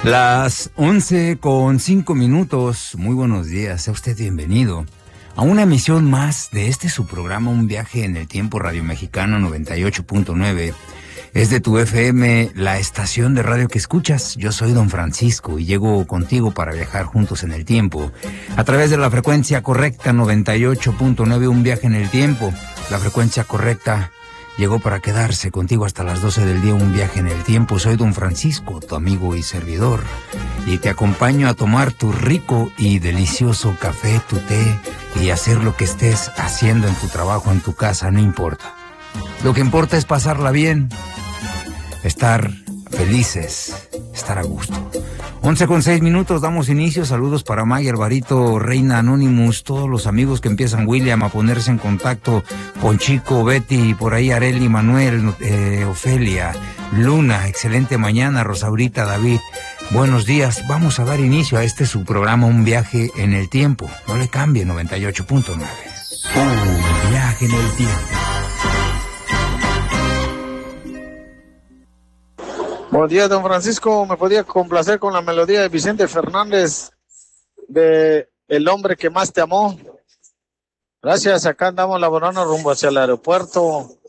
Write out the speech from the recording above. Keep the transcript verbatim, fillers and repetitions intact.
Las once con cinco minutos. Muy buenos días, sea usted bienvenido a una emisión más de este su programa, Un Viaje en el Tiempo, Radio Mexicano noventa y ocho punto nueve. Es de tu F M, la estación de radio que escuchas. Yo soy Don Francisco y llego contigo para viajar juntos en el tiempo a través de la frecuencia correcta noventa y ocho punto nueve, Un Viaje en el Tiempo. La frecuencia correcta llegó para quedarse contigo hasta las doce del día, Un Viaje en el Tiempo. Soy Don Francisco, tu amigo y servidor, y te acompaño a tomar tu rico y delicioso café, tu té, y hacer lo que estés haciendo en tu trabajo, en tu casa, no importa. Lo que importa es pasarla bien, estar felices, estar a gusto. once con seis minutos, damos inicio. Saludos para Maggie, Alvarito, Reina, Anonymous, todos los amigos que empiezan, William, a ponerse en contacto con Chico, Betty, por ahí Areli, Manuel, eh, Ofelia, Luna, excelente mañana, Rosaurita, David, buenos días. Vamos a dar inicio a este su programa, Un Viaje en el Tiempo. No le cambie, noventa y ocho punto nueve. Un Viaje en el Tiempo. Buenos días, don Francisco. ¿Me podía complacer con la melodía de Vicente Fernández de El hombre que más te amó? Gracias, acá andamos laborando rumbo hacia el aeropuerto.